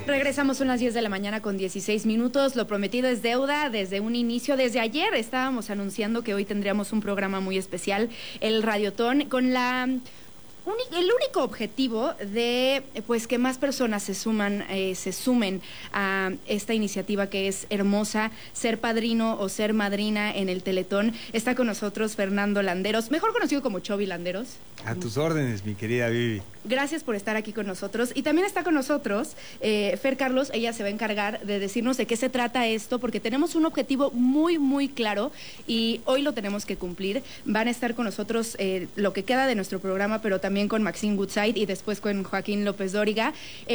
Regresamos, son las 10 de la mañana con 16 minutos. Lo prometido es deuda desde un inicio. Desde ayer estábamos anunciando que hoy tendríamos un programa muy especial, el Radiotón, con el único objetivo de pues que más personas se sumen a esta iniciativa que es hermosa, ser padrino o ser madrina en el Teletón. Está con nosotros Fernando Landeros, mejor conocido como Chovy Landeros. A tus órdenes, mi querida Vivi. Gracias por estar aquí con nosotros. Y también está con nosotros Fer Carlos. Ella se va a encargar de decirnos de qué se trata esto, porque tenemos un objetivo muy, muy claro y hoy lo tenemos que cumplir. Van a estar con nosotros lo que queda de nuestro programa, pero también con Maxine Woodside y después con Joaquín López Dóriga.